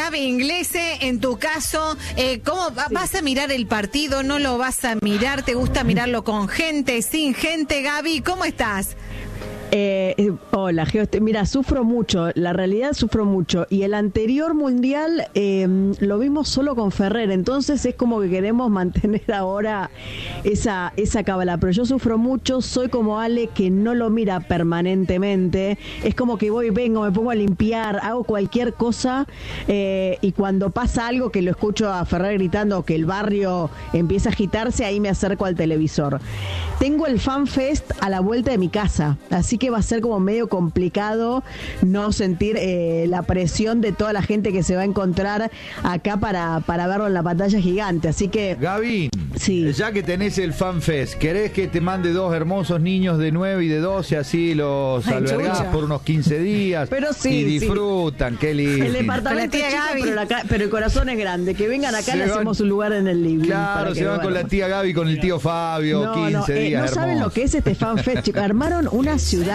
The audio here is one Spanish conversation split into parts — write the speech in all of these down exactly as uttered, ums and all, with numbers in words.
Gaby Inglese, en tu caso, eh, ¿cómo va, sí. vas a mirar el partido? ¿No lo vas a mirar? ¿Te gusta mirarlo con gente, sin gente? Gaby, ¿cómo estás? Eh, hola, Geo. Mira, sufro mucho, la realidad sufro mucho. Y el anterior mundial eh, lo vimos solo con Ferrer, entonces es como que queremos mantener ahora esa, esa cábala. Pero yo sufro mucho, soy como Ale, que no lo mira permanentemente. Es como que voy, vengo, me pongo a limpiar, hago cualquier cosa eh, y cuando pasa algo que lo escucho a Ferrer gritando, que el barrio empieza a agitarse, ahí me acerco al televisor. Tengo el FanFest a la vuelta de mi casa, así que va a ser como medio complicado no sentir eh, la presión de toda la gente que se va a encontrar acá para, para verlo en la pantalla gigante, así que... Gaby, sí. Ya que tenés el FanFest, ¿querés que te mande dos hermosos niños de nueve y de doce, así los Ay, albergás chucha. por unos quince días? Pero sí, y disfrutan, sí. qué lindo. El departamento es chico, pero, la, pero el corazón es grande. Que vengan acá, se le van, hacemos un lugar en el living. Claro, se van con la tía Gaby, con el tío Fabio, no, quince no, días. Eh, no hermosos. saben lo que es este FanFest, chicos. Armaron una ciudad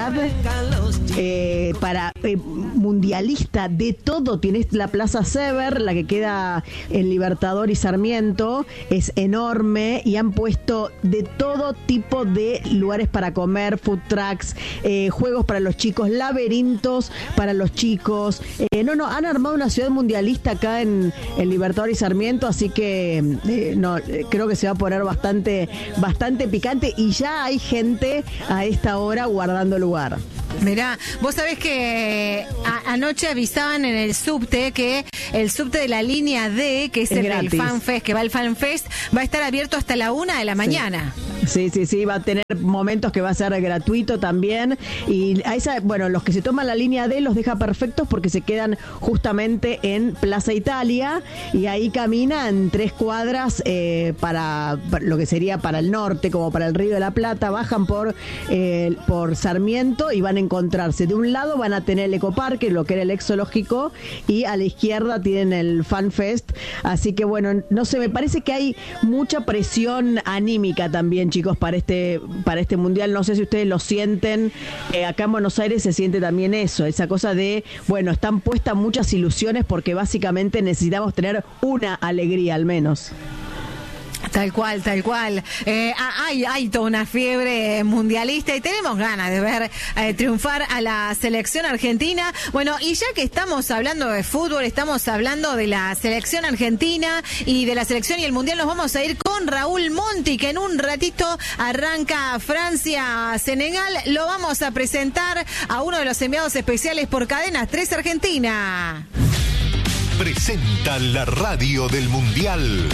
eh, para eh, mundialista de todo. Tienes la Plaza Sever, la que queda en Libertador y Sarmiento, es enorme y han puesto de todo tipo de lugares para comer, food trucks, eh, juegos para los chicos, laberintos para los chicos. Eh, no, no, han armado una ciudad mundialista acá en, en Libertador y Sarmiento, así que eh, no, creo que se va a poner bastante, bastante picante y ya hay gente a esta hora guardando lugar. Mirá, vos sabés que a, anoche avisaban en el subte que el subte de la línea D, que es, es el del FanFest, que va al FanFest, va a estar abierto hasta la una de la mañana. Sí, sí, sí, va a tener momentos que va a ser gratuito también. Y a esa, bueno, los que se toman la línea D los deja perfectos porque se quedan justamente en Plaza Italia y ahí caminan tres cuadras eh, para, para lo que sería para el norte, como para el Río de la Plata, bajan por, eh, por Sarmiento y van a encontrarse. De un lado van a tener el ecoparque, lo que era el ex zoológico, y a la izquierda tienen el FanFest. Así que bueno, no sé, me parece que hay mucha presión anímica también, chicos, para este, para este mundial. No sé si ustedes lo sienten. Eh, acá en Buenos Aires se siente también eso, esa cosa de, bueno, están puestas muchas ilusiones porque básicamente necesitamos tener una alegría al menos. Tal cual, tal cual. Eh, hay, hay toda una fiebre mundialista y tenemos ganas de ver eh, triunfar a la selección argentina. Bueno, y ya que estamos hablando de fútbol, estamos hablando de la selección argentina y de la selección y el mundial, nos vamos a ir con Raúl Monti, que en un ratito arranca Francia-Senegal. Lo vamos a presentar a uno de los enviados especiales por Cadenas tres Argentina. Presenta la radio del mundial.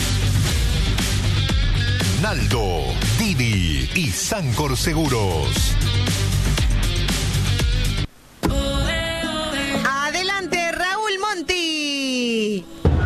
Naldo, Didi y Sancor Seguros. Adelante, Raúl Monti.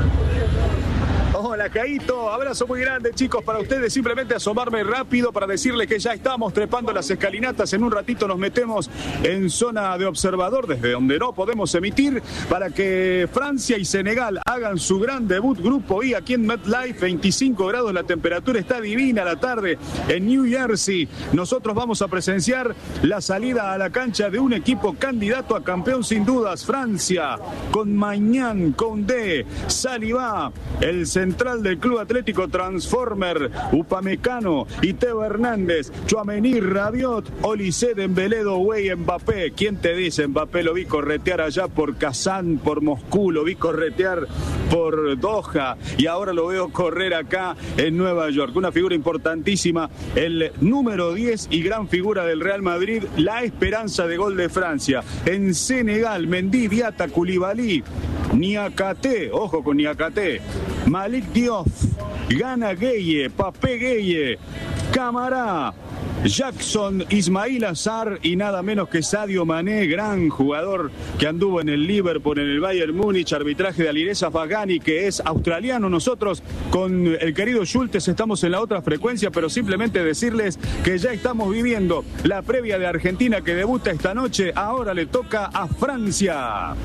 Hola, Caíto, abrazo muy grande, chicos, para ustedes. Simplemente asomarme rápido para decirles que ya estamos trepando las escalinatas. En un ratito nos metemos en zona de observador, desde donde no podemos emitir, para que Francia y Senegal hagan su gran debut grupo I aquí en MetLife. veinticinco grados, la temperatura está divina la tarde en New Jersey. Nosotros vamos a presenciar la salida a la cancha de un equipo candidato a campeón sin dudas, Francia, con Maignan, Koundé, Saliba, el central del Club Atlético Transformer, Upamecano y Teo Hernández, Tchouaméni, Rabiot, Olise, Dembélé, Doué, Mbappé. ¿Quién te dice? Mbappé lo vi corretear allá por Kazán, por Moscú, lo vi corretear por Doha y ahora lo veo correr acá en Nueva York. Una figura importantísima, el número diez y gran figura del Real Madrid, la esperanza de gol de Francia. En Senegal, Mendy, Diata, Koulibaly, Niakate, ojo con Niakate, Malik Diop, Gana Gueye, Papé Gueye, Camará, Jackson, Ismail Azar y nada menos que Sadio Mané, gran jugador que anduvo en el Liverpool, en el Bayern Múnich, arbitraje de Alireza Fagani, que es australiano. Nosotros con el querido Schultes estamos en la otra frecuencia, pero simplemente decirles que ya estamos viviendo la previa de Argentina que debuta esta noche. Ahora le toca a Francia.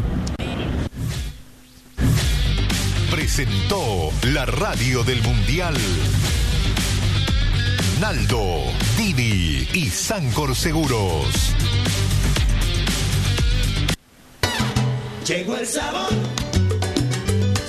Presentó la radio del mundial. Naldo, Didi y Sancor Seguros. Llegó el sabor,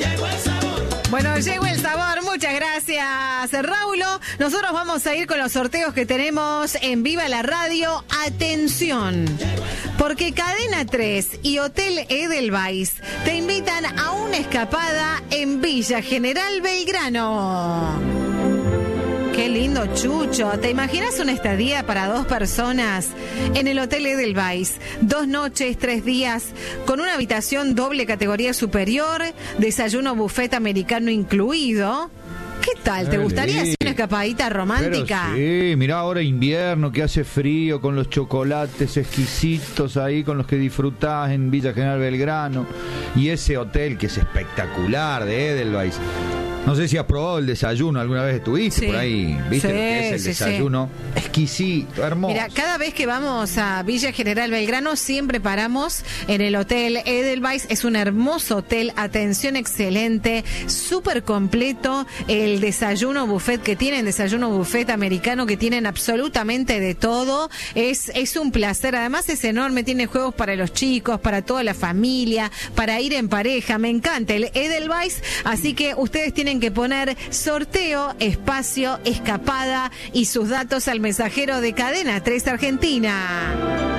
Bueno, llegó el sabor. Muchas gracias, Raulo. Nosotros vamos a ir con los sorteos que tenemos en Viva la Radio. Atención, porque Cadena tres y Hotel Edelweiss te invitan a una escapada en Villa General Belgrano. Qué lindo, Chucho. ¿Te imaginas una estadía para dos personas en el Hotel Edelweiss? Dos noches, tres días, con una habitación doble categoría superior, desayuno buffet americano incluido. ¿Qué tal? ¿Te gustaría hacer una escapadita romántica? Pero sí, mirá ahora invierno que hace frío, con los chocolates exquisitos ahí con los que disfrutás en Villa General Belgrano. Y ese hotel que es espectacular de Edelweiss. No sé si has probado el desayuno, alguna vez estuviste Sí. por ahí, ¿viste Sí, lo que es el sí, desayuno? sí. Exquisito, hermoso. Mira, cada vez que vamos a Villa General Belgrano siempre paramos en el Hotel Edelweiss. Es un hermoso hotel, atención excelente, súper completo. El desayuno buffet que tienen, desayuno buffet americano que tienen absolutamente de todo. Es, es un placer, además es enorme, tiene juegos para los chicos, para toda la familia, para ir en pareja. Me encanta el Edelweiss, así que ustedes tienen que poner sorteo, espacio, escapada y sus datos al mensajero de Cadena tres Argentina.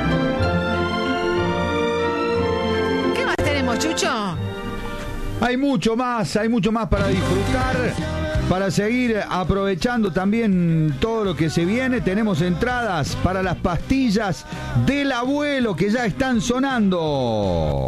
¿Qué más tenemos, Chucho? Hay mucho más, hay mucho más para disfrutar, para seguir aprovechando también todo lo que se viene. Tenemos entradas para las pastillas del abuelo que ya están sonando.